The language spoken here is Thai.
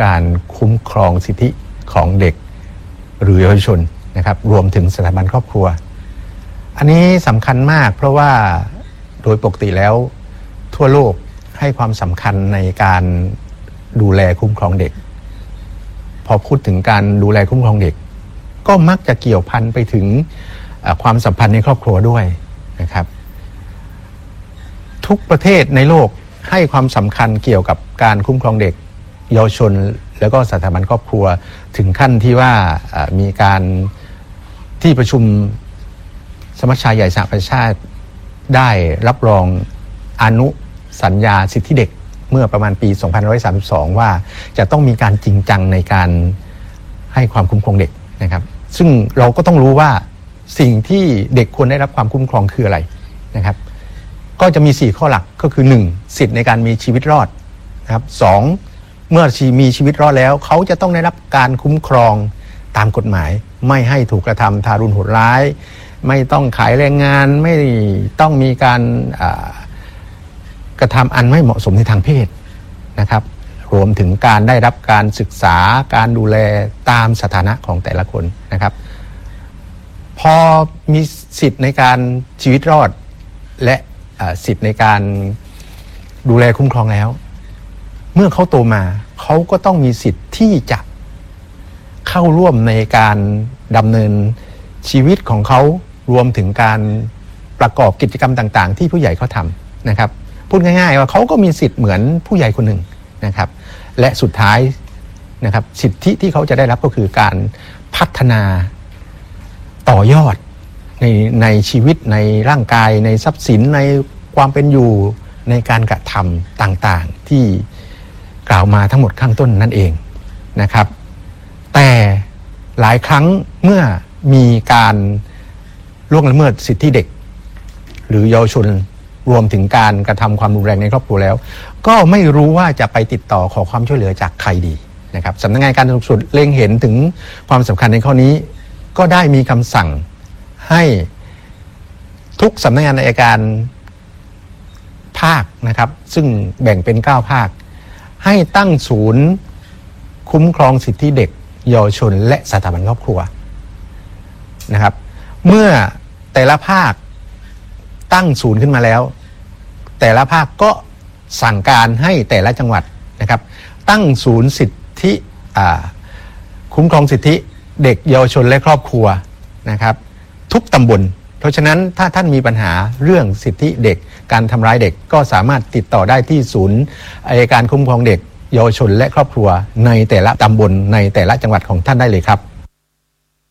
การคุ้มครองสิทธิของเด็กหรือเยาวชนนะครับรวมถึงสถาบันครอบครัวอันนี้สำคัญมากเพราะว่าโดยปกติแล้วทั่วโลกให้ความสำคัญในการดูแลคุ้มครองเด็กพอพูดถึงการดูแลคุ้มครองเด็กก็มักจะเกี่ยวพันไปถึงความสัมพันธ์ในครอบครัวด้วยนะครับทุกประเทศในโลกให้ความสำคัญเกี่ยวกับการคุ้มครองเด็กเยาวชนแล้วก็สถาบันครอบครัวถึงขั้นที่ว่ามีการที่ประชุมสมัชชาใหญ่สหประชาชาติได้รับรองอนุสัญญาสิทธิเด็กเมื่อประมาณปี 2532 ว่าจะต้องมีการจริงจังในการให้ความคุ้มครองเด็กนะครับซึ่งเราก็ต้องรู้ว่าสิ่งที่เด็กควรได้รับความคุ้มครองคืออะไรนะครับก็จะมี4ข้อหลักก็คือ1สิทธิในการมีชีวิตรอดนะครับ2เมื่อมีชีวิตรอดแล้วเขาจะต้องได้รับการคุ้มครองตามกฎหมายไม่ให้ถูกกระทำทารุณโหดร้ายไม่ต้องขายแรงงานไม่ต้องมีการกระทำอันไม่เหมาะสมในทางเพศนะครับรวมถึงการได้รับการศึกษาการดูแลตามสถานะของแต่ละคนนะครับพอมีสิทธิ์ในการชีวิตรอดและสิทธิ์ในการดูแลคุ้มครองแล้วเมื่อเขาโตมาเขาก็ต้องมีสิทธิ์ที่จะเข้าร่วมในการดำเนินชีวิตของเขารวมถึงการประกอบกิจกรรมต่างๆที่ผู้ใหญ่เขาทำนะครับพูดง่ายๆว่าเขาก็มีสิทธิ์เหมือนผู้ใหญ่คนหนึ่งนะครับและสุดท้ายนะครับสิทธิที่เขาจะได้รับก็คือการพัฒนาต่อยอดในชีวิตในร่างกายในทรัพย์สินในความเป็นอยู่ในการกระทำต่างๆที่กล่าวมาทั้งหมดข้างต้นนั่นเองนะครับแต่หลายครั้งเมื่อมีการล่วงละเมิดสิทธิเด็กหรือเยาวชนรวมถึงการกระทำความรุนแรงในครอบครัวแล้วก็ไม่รู้ว่าจะไปติดต่อขอความช่วยเหลือจากใครดีนะครับสำนักงานการสูงสุดเล็งเห็นถึงความสำคัญในข้อนี้ก็ได้มีคำสั่งให้ทุกสำนักงานอัยการภาคนะครับซึ่งแบ่งเป็น9ภาคให้ตั้งศูนย์คุ้มครองสิทธิเด็กเยาวชนและสถาบันครอบครัวนะครับเมื่อแต่ละภาคตั้งศูนย์ขึ้นมาแล้วแต่ละภาคก็สั่งการให้แต่ละจังหวัดนะครับตั้งศูนย์สิทธิคุ้มครองสิทธิเด็กเยาวชนและครอบครัวนะครับทุกตำบลเพราะฉะนั้นถ้าท่านมีปัญหาเรื่องสิทธิเด็กการทำร้ายเด็กก็สามารถติดต่อได้ที่ศูนย์อัยการคุ้มครองเด็กเยาวชนและครอบครัวในแต่ละตำบลในแต่ละจังหวัดของท่านได้เลยครับ